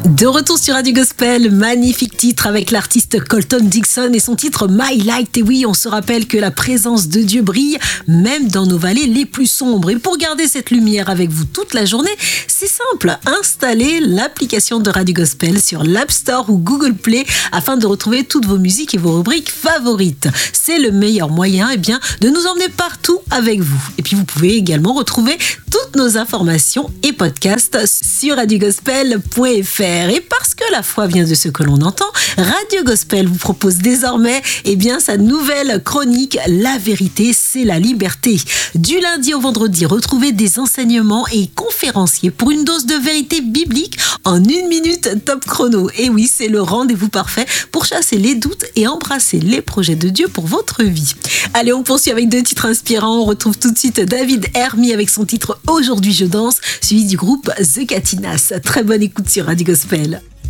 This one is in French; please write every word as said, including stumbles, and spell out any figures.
De retour sur Radio Gospel, magnifique titre avec l'artiste Colton Dixon et son titre My Light. Et oui, on se rappelle que la présence de Dieu brille même dans nos vallées les plus sombres. Et pour garder cette lumière avec vous toute la journée, c'est simple, installez l'application de Radio Gospel sur l'App Store ou Google Play afin de retrouver toutes vos musiques et vos rubriques favorites. C'est le meilleur moyen eh bien, de nous emmener partout avec vous. Et puis vous pouvez également retrouver toutes nos informations et podcasts sur radio gospel point f r. Et parce que la foi vient de ce que l'on entend, Radio Gospel vous propose désormais eh bien, sa nouvelle chronique « La vérité, c'est la liberté ». Du lundi au vendredi, retrouvez des enseignements et conférenciers pour une dose de vérité biblique en une minute top chrono. Et oui, c'est le rendez-vous parfait pour chasser les doutes et embrasser les projets de Dieu pour votre vie. Allez, on poursuit avec deux titres inspirants. On retrouve tout de suite David Hermy avec son titre « Aujourd'hui je danse », suivi du groupe The Catinas. Très bonne écoute sur Radio Gospel.